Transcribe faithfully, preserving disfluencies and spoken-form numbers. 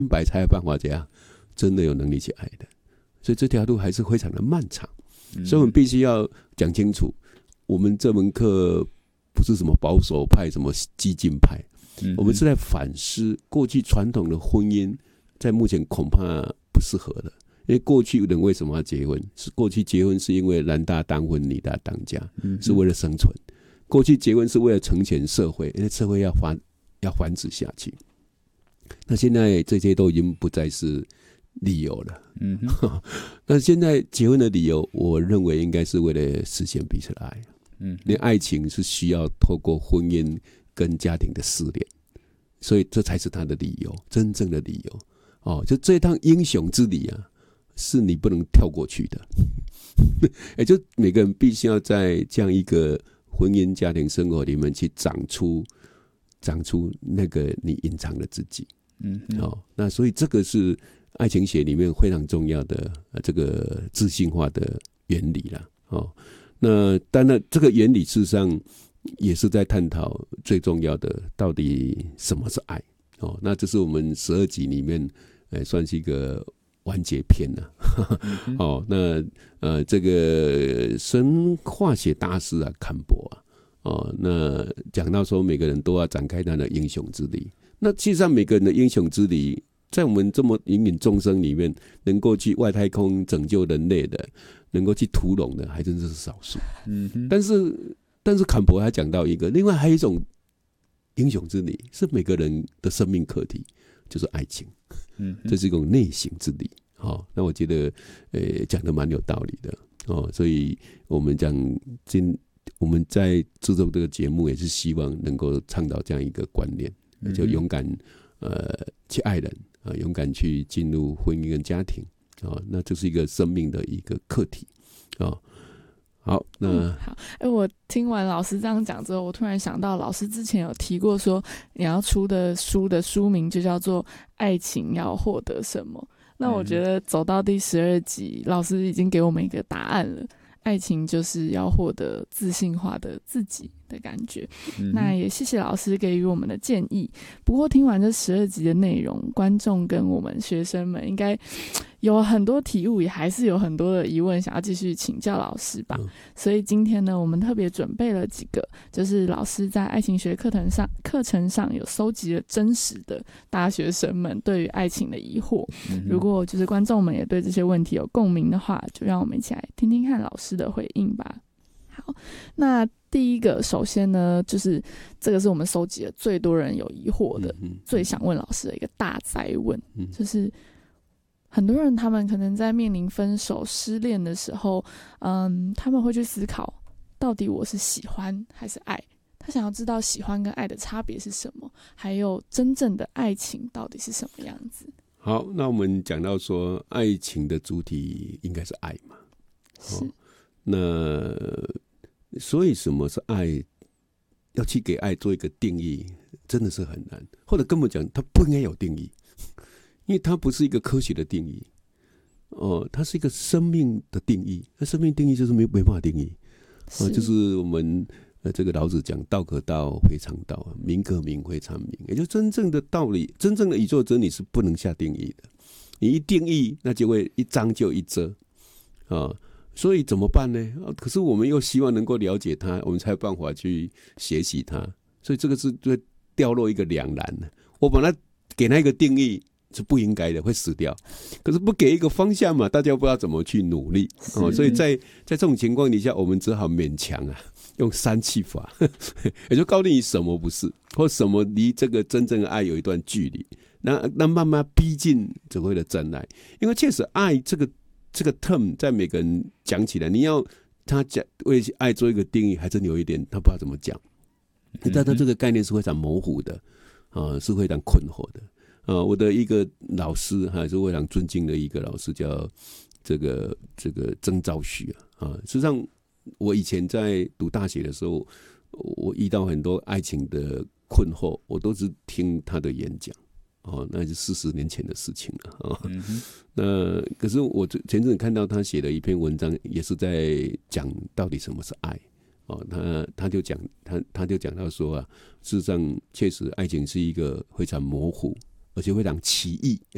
白才有办法这样真的有能力去爱的。所以这条路还是非常的漫长，嗯、所以我们必须要讲清楚，我们这门课不是什么保守派、什么激进派，嗯、我们是在反思过去传统的婚姻，在目前恐怕不适合了。因为过去人为什么要结婚？是过去结婚是因为男大当婚，女大当嫁，嗯、是为了生存。过去结婚是为了成全社会，因为社会要繁要繁殖下去。那现在这些都已经不再是理由了。嗯，那现在结婚的理由，我认为应该是为了实现彼此的爱。嗯，因为爱情是需要透过婚姻跟家庭的试炼，所以这才是他的理由，真正的理由。哦，就这趟英雄之旅啊，是你不能跳过去的。也就每个人必须要在这样一个婚姻家庭生活里面去长出长出那个你隐藏的自己。嗯，哦，那所以这个是爱情学里面非常重要的这个自信化的原理啦。哦，那当然这个原理事实上也是在探讨最重要的到底什么是爱。哦，那这是我们十二集里面，呃，算是一个完结篇了。嗯、哦，那呃，这个神话写大师啊，坎伯啊，哦，那讲到说每个人都要展开他的英雄之旅。那其实上每个人的英雄之旅，在我们这么芸芸众生里面，能够去外太空拯救人类的，能够去屠龙的，还真是少数。嗯，但是但是坎伯还讲到一个，另外还有一种英雄之旅，是每个人的生命课题，就是爱情。嗯，这是一种内省之旅。哦，那我觉得，呃，讲得蛮有道理的。哦，所以我们讲今我们在制作这个节目，也是希望能够倡导这样一个观念。就勇敢呃去爱人啊、呃，勇敢去进入婚姻跟家庭啊、哦，那这是一个生命的一个课题啊、哦。好，那、 嗯、好，哎，我听完老师这样讲之后，我突然想到，老师之前有提过说，你要出的书的书名就叫做《爱情要获得什么》。那我觉得走到第十二集，老师已经给我们一个答案了。爱情就是要获得自信化的自己的感觉、嗯、那也谢谢老师给予我们的建议。不过听完这十二集的内容，观众跟我们学生们应该有很多体悟，也还是有很多的疑问想要继续请教老师吧、嗯、所以今天呢，我们特别准备了几个，就是老师在爱情学课程上课程上有搜集了真实的大学生们对于爱情的疑惑、嗯、如果就是观众们也对这些问题有共鸣的话，就让我们一起来听听看老师的回应吧。好，那第一个首先呢，就是这个是我们收集了最多人有疑惑的、嗯、最想问老师的一个大哉问、嗯、就是很多人他们可能在面临分手失恋的时候，嗯，他们会去思考到底我是喜欢还是爱，他想要知道喜欢跟爱的差别是什么，还有真正的爱情到底是什么样子。 好，那我们讲到说爱情的主体应该是爱嘛，是、哦、那所以什么是爱，要去给爱做一个定义真的是很难，或者根本讲它不应该有定义，因为它不是一个科学的定义、哦、它是一个生命的定义，那生命定义就是没没办法定义、哦、就是我们呃这个老子讲道可道非常道，名可名非常名，也就真正的道理，真正的宇宙真理是不能下定义的，你一定义那就会一张就一遮啊，所以怎么办呢？可是我们又希望能够了解它，我们才有办法去学习它，所以这个是就掉落一个两难。我把它给那个定义是不应该的，会死掉。可是不给一个方向嘛，大家不知道怎么去努力、哦、所以在在这种情况底下，我们只好勉强啊，用三气法，也就告诉你什么不是，或什么离这个真正的爱有一段距离。那那慢慢逼近所谓的真爱，因为确实爱这个。这个 term 在每个人讲起来，你要他讲为爱做一个定义，还真有一点他不知道怎么讲。但他这个概念是非常模糊的，啊，是非常困惑的。啊，我的一个老师还是非常尊敬的一个老师，叫这个这个曾兆旭啊。啊，实际上我以前在读大学的时候，我遇到很多爱情的困惑，我都是听他的演讲。哦，那是四十年前的事情了、哦嗯、那可是我前阵子看到他写的一篇文章，也是在讲到底什么是爱。哦，他他就讲他他就讲到说啊，事实上确实爱情是一个非常模糊而且非常奇异，